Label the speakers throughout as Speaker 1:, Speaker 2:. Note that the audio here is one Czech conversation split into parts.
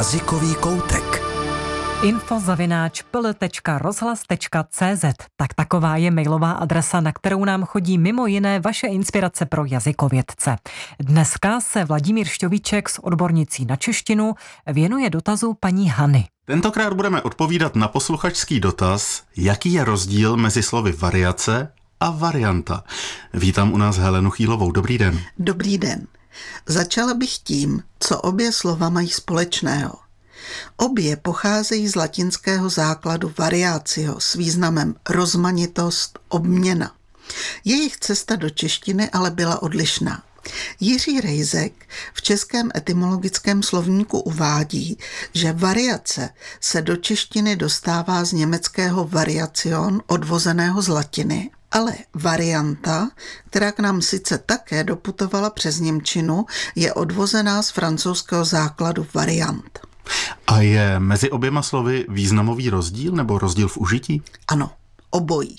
Speaker 1: Jazykový koutek.
Speaker 2: info@pl.rozhlas.cz. Tak taková je mailová adresa, na kterou nám chodí mimo jiné vaše inspirace pro jazykovědce. Dneska se Vladimír Šťovíček s odbornicí na češtinu věnuje dotazu paní Hany.
Speaker 3: Tentokrát budeme odpovídat na posluchačský dotaz, jaký je rozdíl mezi slovy variace a varianta. Vítám u nás Helenu Chýlovou. Dobrý den.
Speaker 4: Dobrý den. Začala bych tím, co obě slova mají společného. Obě pocházejí z latinského základu variatio s významem rozmanitost, obměna. Jejich cesta do češtiny ale byla odlišná. Jiří Rejzek v českém etymologickém slovníku uvádí, že variace se do češtiny dostává z německého variation, odvozeného z latiny, ale varianta, která k nám sice také doputovala přes němčinu, je odvozená z francouzského základu variant.
Speaker 3: A je mezi oběma slovy významový rozdíl nebo rozdíl v užití?
Speaker 4: Ano, obojí.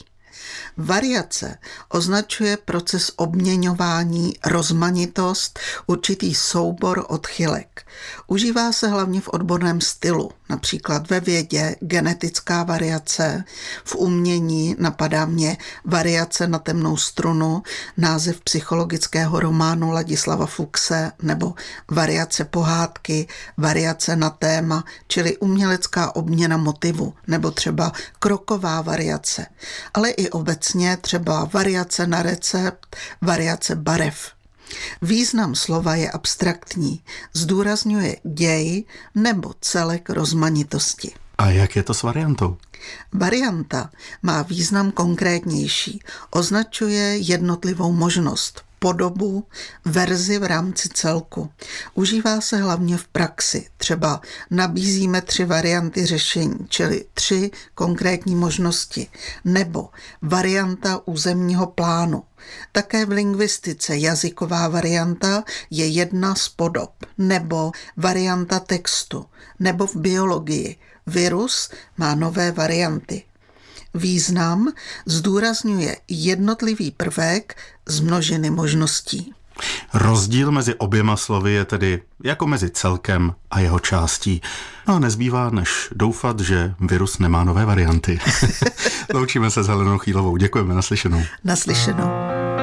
Speaker 4: Variace označuje proces obměňování, rozmanitost, určitý soubor odchylek. Užívá se hlavně v odborném stylu, například ve vědě, genetická variace, v umění napadá mě variace na temnou strunu, název psychologického románu Ladislava Fuchse, nebo variace pohádky, variace na téma, čili umělecká obměna motivu, nebo třeba kroková variace, ale i obecně třeba variace na recept, variace barev. Význam slova je abstraktní, zdůrazňuje děj nebo celek rozmanitosti.
Speaker 3: A jak je to s variantou?
Speaker 4: Varianta má význam konkrétnější, označuje jednotlivou možnost, podobu, verzi v rámci celku. Užívá se hlavně v praxi. Třeba nabízíme 3 varianty řešení, čili 3 konkrétní možnosti. Nebo varianta územního plánu. Také v lingvistice jazyková varianta je jedna z podob. Nebo varianta textu. Nebo v biologii. Virus má nové varianty. Význam zdůrazňuje jednotlivý prvek z množiny možností.
Speaker 3: Rozdíl mezi oběma slovy je tedy jako mezi celkem a jeho částí. No a nezbývá než doufat, že virus nemá nové varianty. Loučíme se s Helenou Chýlovou. Děkujeme, naslyšenou.
Speaker 4: Naslyšenou.